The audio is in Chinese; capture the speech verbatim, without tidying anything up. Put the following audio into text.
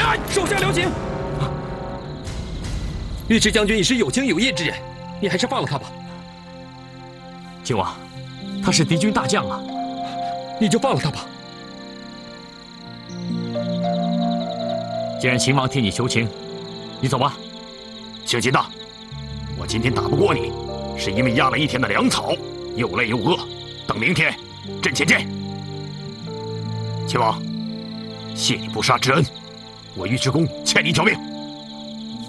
手下留情。尉迟将军已是有情有义之人，你还是放了他吧。 秦王，他是敌军大将啊， 你就放了他吧。 既然秦王替你求情，你走吧。 姓秦的，我今天打不过你，是因为压了一天的粮草，又累又饿。等明天，阵前见。秦王，谢你不杀之恩，我尉迟恭欠你一条命。